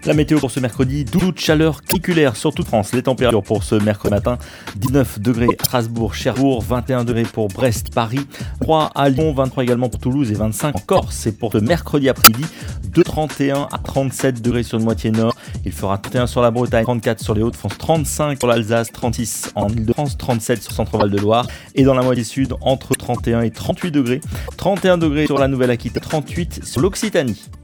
La météo pour ce mercredi, toute chaleur caniculaire sur toute France. Les températures pour ce mercredi matin, 19 degrés à Strasbourg, Cherbourg, 21 degrés pour Brest, Paris, 3 à Lyon, 23 également pour Toulouse et 25 en Corse. Et pour ce mercredi après-midi, de 31 à 37 degrés sur une moitié nord. Il fera 31 sur la Bretagne, 34 sur les Hauts-de-France, 35 sur l'Alsace, 36 en Île-de-France, 37 sur Centre-Val de Loire. Et dans la moitié sud, entre 31 et 38 degrés. 31 degrés sur la Nouvelle-Aquitaine, 38 sur l'Occitanie.